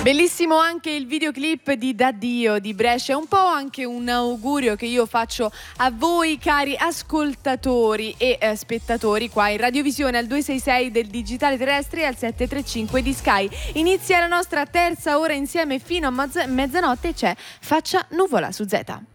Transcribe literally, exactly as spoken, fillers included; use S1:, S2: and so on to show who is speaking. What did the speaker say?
S1: Bellissimo anche il videoclip di D'Addio di Brescia, è un po' anche un augurio che io faccio a voi cari ascoltatori e eh, spettatori qua in Radiovisione al due sei sei del digitale terrestre e al sette tre cinque di Sky. Inizia la nostra terza ora insieme fino a mazz- mezzanotte e c'è Faccia Nuvola su Z.